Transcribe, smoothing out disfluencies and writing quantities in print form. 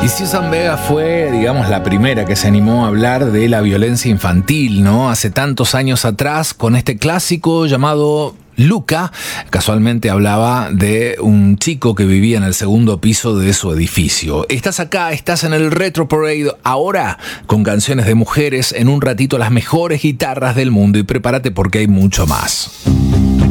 Y Susan Vega fue, digamos, la primera que se animó a hablar de la violencia infantil, ¿no? Hace tantos años atrás, con este clásico llamado Luca. Casualmente hablaba de un chico que vivía en el segundo piso de su edificio. Estás acá, estás en el Retro Parade, ahora con canciones de mujeres, en un ratito las mejores guitarras del mundo, y prepárate porque hay mucho más.